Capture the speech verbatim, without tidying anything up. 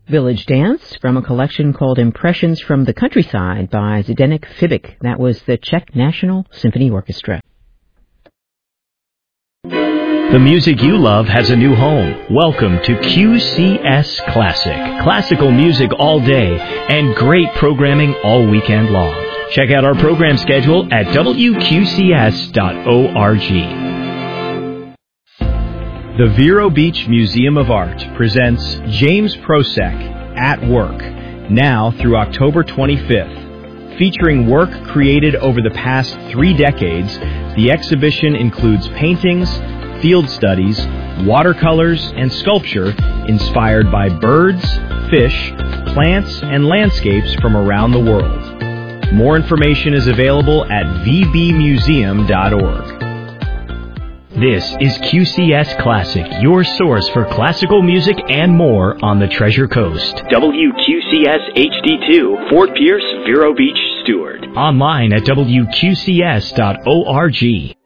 Village Dance from a collection called Impressions from the Countryside by Zdenek Fibic. That was the Czech National Symphony Orchestra. The music you love has a new home. Welcome to Q C S Classic. Classical music all day and great programming all weekend long. Check out our program schedule at W Q C S dot org. The Vero Beach Museum of Art presents James Prosek at Work, now through October twenty-fifth. Featuring work created over the past three decades, the exhibition includes paintings, field studies, watercolors, and sculpture inspired by birds, fish, plants, and landscapes from around the world. More information is available at v b museum dot org. This is Q C S Classic, your source for classical music and more on the Treasure Coast. W Q C S H D two, Fort Pierce, Vero Beach, Stewart. Online at W Q C S dot org.